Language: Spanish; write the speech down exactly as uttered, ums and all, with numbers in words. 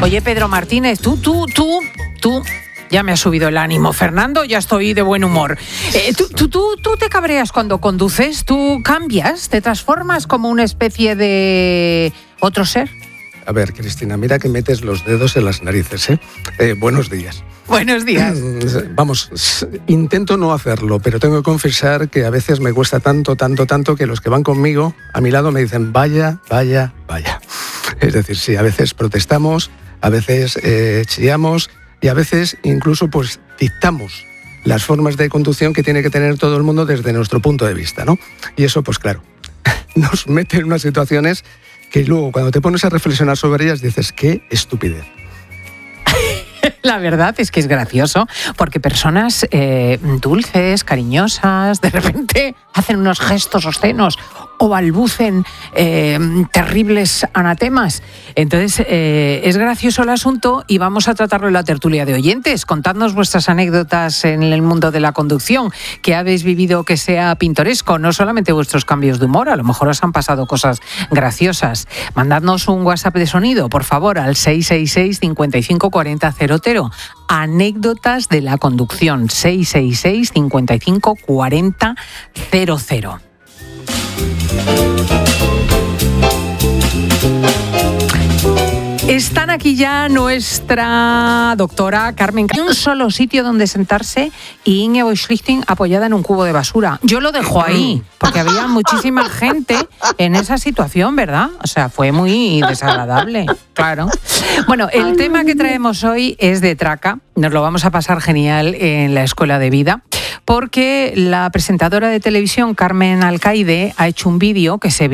Oye, Pedro Martínez, tú, tú, tú, tú... Ya me ha subido el ánimo, Fernando, ya estoy de buen humor. Eh, ¿tú, tú, tú, ¿Tú te cabreas cuando conduces? ¿Tú cambias? ¿Te transformas como una especie de otro ser? A ver, Cristina, mira que metes los dedos en las narices, ¿eh? eh buenos días. Buenos días. Vamos, intento no hacerlo, pero tengo que confesar que a veces me cuesta tanto, tanto, tanto que los que van conmigo, a mi lado, me dicen vaya, vaya, vaya. Es decir, sí, a veces protestamos, a veces eh, chillamos y a veces incluso pues dictamos las formas de conducción que tiene que tener todo el mundo desde nuestro punto de vista, ¿no? Y eso, pues claro, nos mete en unas situaciones que luego cuando te pones a reflexionar sobre ellas dices, qué estupidez. La verdad es que es gracioso porque personas eh, dulces, cariñosas, de repente hacen unos gestos obscenos o balbucen eh, terribles anatemas. Entonces, eh, es gracioso el asunto y vamos a tratarlo en la tertulia de oyentes. Contadnos vuestras anécdotas en el mundo de la conducción, que habéis vivido que sea pintoresco, no solamente vuestros cambios de humor, a lo mejor os han pasado cosas graciosas. Mandadnos un WhatsApp de sonido, por favor, al seis seis seis, cinco cinco cuatro cero cero. Anécdotas de la conducción, seis seis seis, cinco cinco cuatro cero cero. Están aquí ya nuestra doctora Carmen. Hay un solo sitio donde sentarse y Ingeborg Schlichting apoyada en un cubo de basura. Yo lo dejo ahí, porque había muchísima gente en esa situación, ¿verdad? O sea, fue muy desagradable, claro. Bueno, el tema que traemos hoy es de traca. Nos lo vamos a pasar genial en la Escuela de Vida, porque la presentadora de televisión Carmen Alcaide ha hecho un vídeo que se